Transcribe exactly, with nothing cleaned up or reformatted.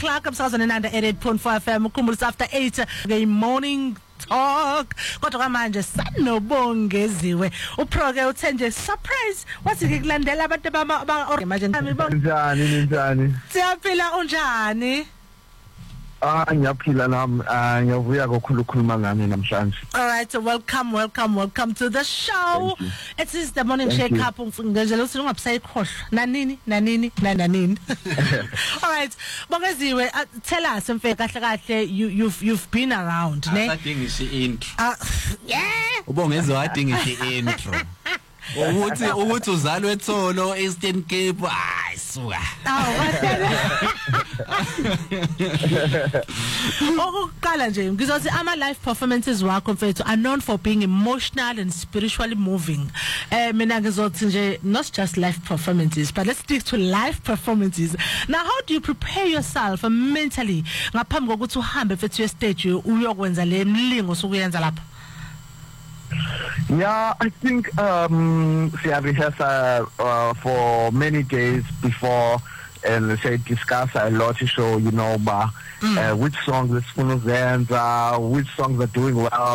o'clock. I'm Southern and eighty-eight point four F M. Ukhumbula after eight the morning talk. Kodwa manje sanobongeziwe. Upro ke uthe nje surprise. Wathi ngikulandela abantu bama manje njani ninjani? Siyaphila unjani? Ah ngiyaphila nami ngiyavuya kakhulu ukukhuluma ngani namhlanje. All right, so welcome welcome welcome to the show. It is the morning Thank shake you. up ngenzela ukuthi ungabusay khohlwa. Nanini nanini nanini. All right. Bongeziwe uh, tell us mfeke kahle kahle you you've you've been around, ne? Adingisha intro. Uh, yeah. Ubongezo adingisha intro. Ukuthi ukuthi uzalwe eTholo Eastern Cape hayi suka. Okuqala nje ngizothi ama live performances wakho mfethu are known for being emotional and spiritually moving. Eh mina ngizothi nje not just live performances but let's stick to live performances. Now how do you prepare yourself mentally ngaphambi kokuthi uhambe mfethu ye stage uyokwenza le mlingo sokuyenza lapha? Yeah, I think um we have rehearsed uh, uh, for many days before and let's say discuss a lot to show, you know, ba, mm. uh, which songs is full of which songs are doing well.